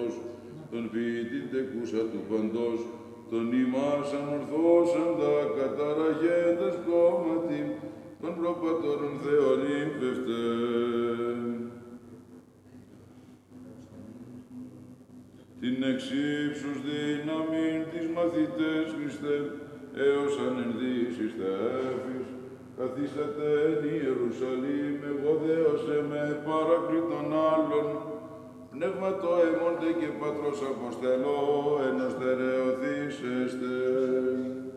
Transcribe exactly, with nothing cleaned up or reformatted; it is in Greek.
Χριστός, τον ποιητήν τεκούσα του παντός, τον ημάς ανορθώσαντα καταραγέντας κόμματι, των προπατώρων Θεών ύμφευτε. Την εξύψους δύναμην της μαθητές Χριστέ, έως ανενδύσεις Θεέφης, καθίσατε εν Ιερουσαλήμ, εγώ δέωσε με παρακλήτων άλλων, πνεύματο αιμώντε και πατρός αποστελώ, ενός θερεωθήσεστε.